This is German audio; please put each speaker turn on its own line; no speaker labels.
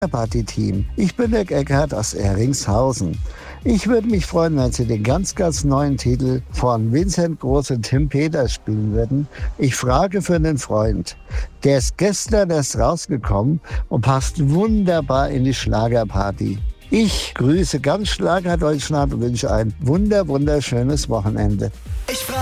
Party-Team. Ich bin Dirk Eckhardt aus Ehringshausen. Ich würde mich freuen, wenn Sie den ganz, ganz neuen Titel von Vincent Groß und Tim Peters spielen würden. Ich frage für einen Freund. Der ist gestern erst rausgekommen und passt wunderbar in die Schlagerparty. Ich grüße ganz Schlager Deutschland und wünsche ein wunderschönes Wochenende.
Ich frage